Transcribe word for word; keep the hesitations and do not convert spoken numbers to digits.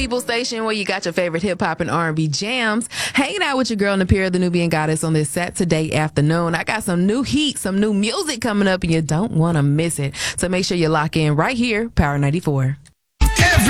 People Station, where you got your favorite hip hop and R and B jams. Hanging out with your girl Napira, the Nubian Goddess, on this Saturday afternoon. I got some new heat, some new music coming up, and you don't want to miss it. So make sure you lock in right here, Power ninety-four.